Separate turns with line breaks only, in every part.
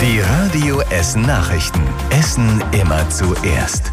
Die Radio Essen Nachrichten. Essen immer zuerst.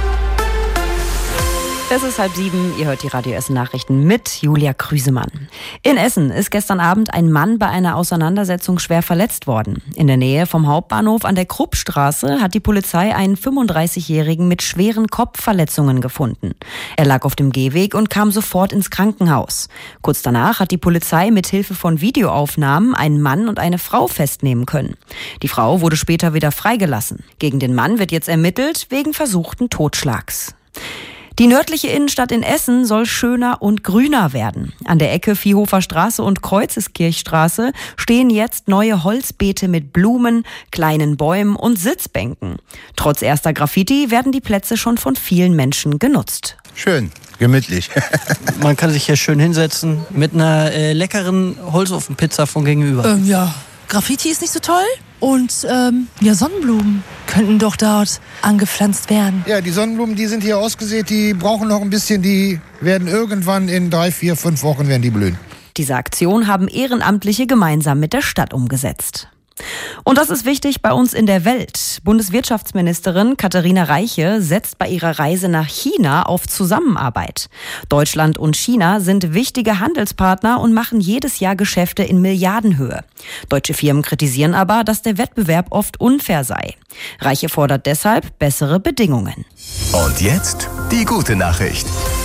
Es ist 6:30, ihr hört die Radio Essen Nachrichten mit Julia Krüsemann. In Essen ist gestern Abend ein Mann bei einer Auseinandersetzung schwer verletzt worden. In der Nähe vom Hauptbahnhof an der Kruppstraße hat die Polizei einen 35-Jährigen mit schweren Kopfverletzungen gefunden. Er lag auf dem Gehweg und kam sofort ins Krankenhaus. Kurz danach hat die Polizei mit Hilfe von Videoaufnahmen einen Mann und eine Frau festnehmen können. Die Frau wurde später wieder freigelassen. Gegen den Mann wird jetzt ermittelt wegen versuchten Totschlags. Die nördliche Innenstadt in Essen soll schöner und grüner werden. An der Ecke Viehhofer Straße und Kreuzeskirchstraße stehen jetzt neue Holzbeete mit Blumen, kleinen Bäumen und Sitzbänken. Trotz erster Graffiti werden die Plätze schon von vielen Menschen genutzt.
Schön, gemütlich.
Man kann sich hier schön hinsetzen mit einer leckeren Holzofenpizza von gegenüber.
Ja, Graffiti ist nicht so toll. Und Sonnenblumen könnten doch dort angepflanzt werden.
Ja, die Sonnenblumen, die sind hier ausgesät, die brauchen noch ein bisschen, die werden irgendwann in 3, 4, 5 Wochen werden die blühen.
Diese Aktion haben Ehrenamtliche gemeinsam mit der Stadt umgesetzt. Und das ist wichtig bei uns in der Welt. Bundeswirtschaftsministerin Katharina Reiche setzt bei ihrer Reise nach China auf Zusammenarbeit. Deutschland und China sind wichtige Handelspartner und machen jedes Jahr Geschäfte in Milliardenhöhe. Deutsche Firmen kritisieren aber, dass der Wettbewerb oft unfair sei. Reiche fordert deshalb bessere Bedingungen.
Und jetzt die gute Nachricht.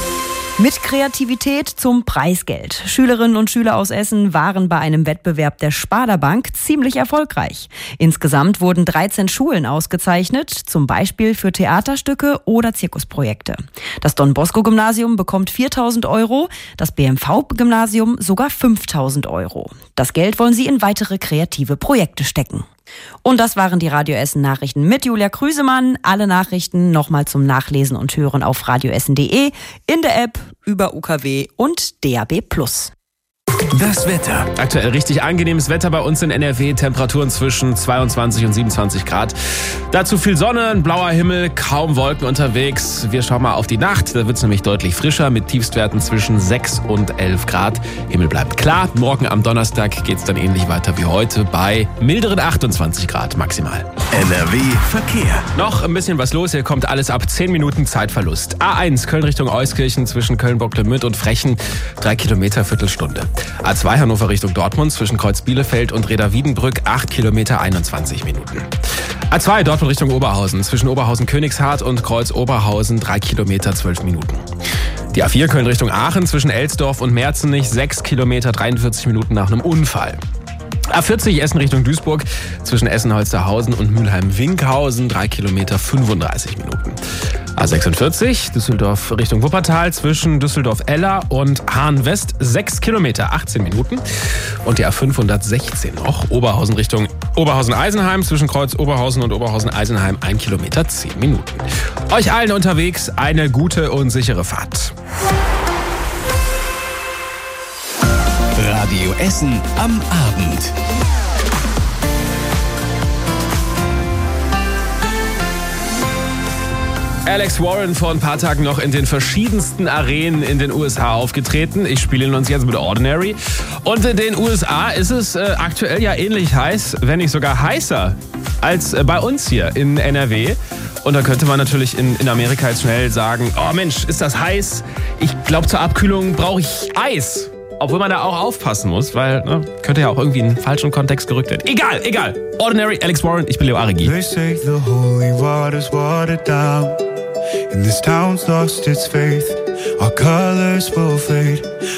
Mit Kreativität zum Preisgeld. Schülerinnen und Schüler aus Essen waren bei einem Wettbewerb der Sparda Bank ziemlich erfolgreich. Insgesamt wurden 13 Schulen ausgezeichnet, zum Beispiel für Theaterstücke oder Zirkusprojekte. Das Don-Bosco-Gymnasium bekommt 4.000 €, das BMV-Gymnasium sogar 5.000 €. Das Geld wollen sie in weitere kreative Projekte stecken. Und das waren die Radio Essen Nachrichten mit Julia Krüsemann. Alle Nachrichten nochmal zum Nachlesen und Hören auf radioessen.de, in der App, über UKW und DAB+.
Das Wetter.
Aktuell richtig angenehmes Wetter bei uns in NRW. Temperaturen zwischen 22 und 27 Grad. Dazu viel Sonne, ein blauer Himmel, kaum Wolken unterwegs. Wir schauen mal auf die Nacht. Da wird es nämlich deutlich frischer mit Tiefstwerten zwischen 6 und 11 Grad. Himmel bleibt klar. Morgen am Donnerstag geht es dann ähnlich weiter wie heute bei milderen 28 Grad maximal.
NRW Verkehr.
Noch ein bisschen was los. Hier kommt alles ab 10 Minuten Zeitverlust. A1 Köln Richtung Euskirchen zwischen Köln-Bocklemünd und Frechen. 3 Kilometer, Viertelstunde. A2 Hannover Richtung Dortmund zwischen Kreuz Bielefeld und Reda-Wiedenbrück 8 Kilometer, 21 Minuten. A2 Dortmund Richtung Oberhausen zwischen Oberhausen-Königshardt und Kreuz Oberhausen 3 Kilometer, 12 Minuten. Die A4 Köln Richtung Aachen zwischen Elsdorf und Merzenich 6 Kilometer, 43 Minuten nach einem Unfall. A40 Essen Richtung Duisburg zwischen Essen-Holsterhausen und Mülheim-Winkhausen 3 Kilometer, 35 Minuten. A46 Düsseldorf Richtung Wuppertal zwischen Düsseldorf-Eller und Hahn-West 6 Kilometer, 18 Minuten. Und die A516 noch Oberhausen Richtung Oberhausen-Eisenheim zwischen Kreuz Oberhausen und Oberhausen-Eisenheim 1 Kilometer, 10 Minuten. Euch allen unterwegs eine gute und sichere Fahrt.
Radio Essen am Abend.
Alex Warren vor ein paar Tagen noch in den verschiedensten Arenen in den USA aufgetreten. Ich spiele ihn uns jetzt mit Ordinary. Und in den USA ist es aktuell ja ähnlich heiß, wenn nicht sogar heißer als bei uns hier in NRW. Und da könnte man natürlich in Amerika jetzt schnell sagen, oh Mensch, ist das heiß? Ich glaube, zur Abkühlung brauche ich Eis. Obwohl man da auch aufpassen muss, weil könnte ja auch irgendwie in einen falschen Kontext gerückt werden. Egal. Ordinary, Alex Warren, ich bin Leo Aregi.
They say the holy water's watered down, and this town's lost its faith. Our colors will fade.